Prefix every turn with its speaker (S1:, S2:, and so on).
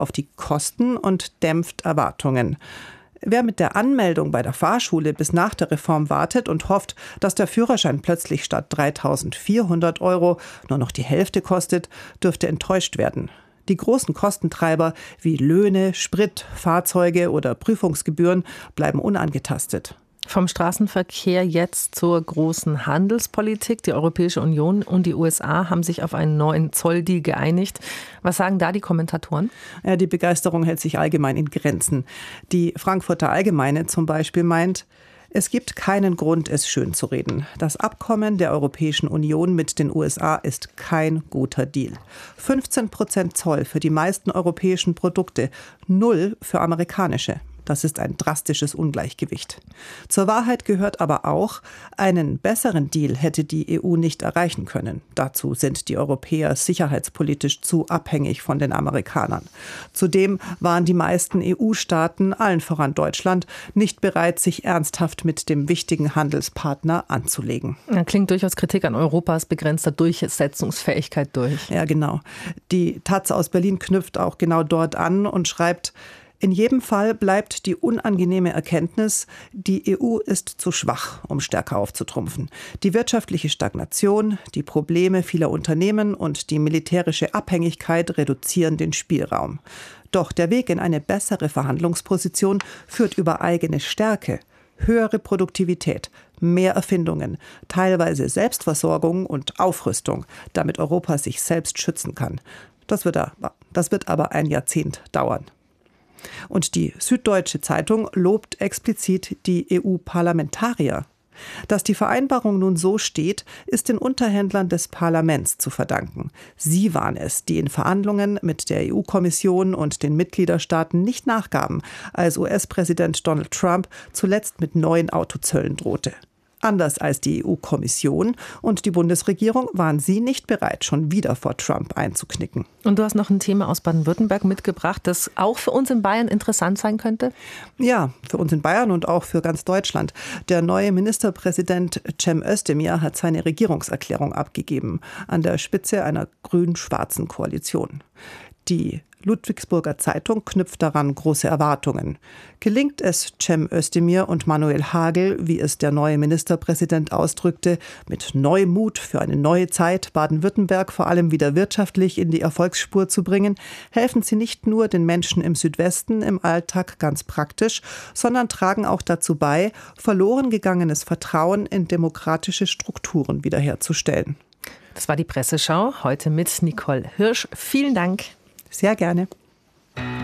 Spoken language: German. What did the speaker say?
S1: auf die Kosten und dämpft Erwartungen. Wer mit der Anmeldung bei der Fahrschule bis nach der Reform wartet und hofft, dass der Führerschein plötzlich statt 3.400 € nur noch die Hälfte kostet, dürfte enttäuscht werden. Die großen Kostentreiber wie Löhne, Sprit, Fahrzeuge oder Prüfungsgebühren bleiben unangetastet.
S2: Vom Straßenverkehr jetzt zur großen Handelspolitik. Die Europäische Union und die USA haben sich auf einen neuen Zolldeal geeinigt. Was sagen da die Kommentatoren?
S1: Ja, die Begeisterung hält sich allgemein in Grenzen. Die Frankfurter Allgemeine zum Beispiel meint, es gibt keinen Grund, es schön zu reden. Das Abkommen der Europäischen Union mit den USA ist kein guter Deal. 15% Zoll für die meisten europäischen Produkte, 0 für amerikanische. Das ist ein drastisches Ungleichgewicht. Zur Wahrheit gehört aber auch, einen besseren Deal hätte die EU nicht erreichen können. Dazu sind die Europäer sicherheitspolitisch zu abhängig von den Amerikanern. Zudem waren die meisten EU-Staaten, allen voran Deutschland, nicht bereit, sich ernsthaft mit dem wichtigen Handelspartner anzulegen.
S2: Da klingt durchaus Kritik an Europas begrenzter Durchsetzungsfähigkeit durch.
S1: Ja, genau. Die Taz aus Berlin knüpft auch genau dort an und schreibt: In jedem Fall bleibt die unangenehme Erkenntnis, die EU ist zu schwach, um stärker aufzutrumpfen. Die wirtschaftliche Stagnation, die Probleme vieler Unternehmen und die militärische Abhängigkeit reduzieren den Spielraum. Doch der Weg in eine bessere Verhandlungsposition führt über eigene Stärke, höhere Produktivität, mehr Erfindungen, teilweise Selbstversorgung und Aufrüstung, damit Europa sich selbst schützen kann. Das wird aber ein Jahrzehnt dauern. Und die Süddeutsche Zeitung lobt explizit die EU-Parlamentarier. Dass die Vereinbarung nun so steht, ist den Unterhändlern des Parlaments zu verdanken. Sie waren es, die in Verhandlungen mit der EU-Kommission und den Mitgliederstaaten nicht nachgaben, als US-Präsident Donald Trump zuletzt mit neuen Autozöllen drohte. Anders als die EU-Kommission und die Bundesregierung waren sie nicht bereit, schon wieder vor Trump einzuknicken.
S2: Und du hast noch ein Thema aus Baden-Württemberg mitgebracht, das auch für uns in Bayern interessant sein könnte?
S1: Ja, für uns in Bayern und auch für ganz Deutschland. Der neue Ministerpräsident Cem Özdemir hat seine Regierungserklärung abgegeben, an der Spitze einer grün-schwarzen Koalition. Die Ludwigsburger Zeitung knüpft daran große Erwartungen. Gelingt es Cem Özdemir und Manuel Hagel, wie es der neue Ministerpräsident ausdrückte, mit Neumut für eine neue Zeit Baden-Württemberg vor allem wieder wirtschaftlich in die Erfolgsspur zu bringen, helfen sie nicht nur den Menschen im Südwesten im Alltag ganz praktisch, sondern tragen auch dazu bei, verloren gegangenes Vertrauen in demokratische Strukturen wiederherzustellen.
S2: Das war die Presseschau, heute mit Nicole Hirsch. Vielen Dank.
S1: Sehr gerne.